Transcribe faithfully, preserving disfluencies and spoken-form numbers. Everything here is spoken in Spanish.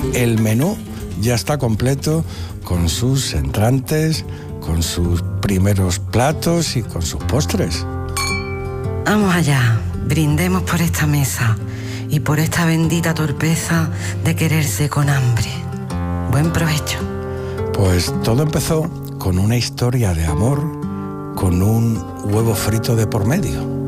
El menú ya está completo con sus entrantes, con sus primeros platos y con sus postres. Vamos allá, brindemos por esta mesa y por esta bendita torpeza de quererse con hambre. Buen provecho. Pues todo empezó con una historia de amor, con un huevo frito de por medio.